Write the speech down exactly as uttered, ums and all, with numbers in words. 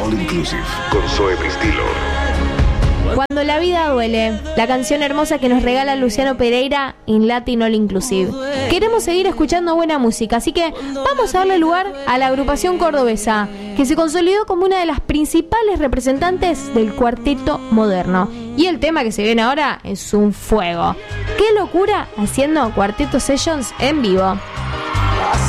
All Inclusive con Zoe Pristilo. Cuando la vida duele, la canción hermosa que nos regala Luciano Pereira en Latin All Inclusive. Queremos seguir escuchando buena música, así que vamos a darle lugar a la agrupación cordobesa, que se consolidó como una de las principales representantes del cuarteto moderno. Y el tema que se viene ahora es un fuego. ¡Qué locura haciendo Cuarteto Sessions en vivo!